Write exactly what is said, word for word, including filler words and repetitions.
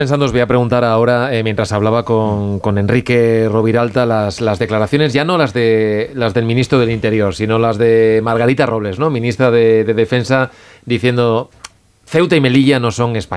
Pensando, os voy a preguntar ahora, eh, mientras hablaba con, con Enrique Roviralta, las, las declaraciones, ya no las de las del ministro del Interior, sino las de Margarita Robles, ¿no? Ministra de, de Defensa, diciendo Ceuta y Melilla no son España.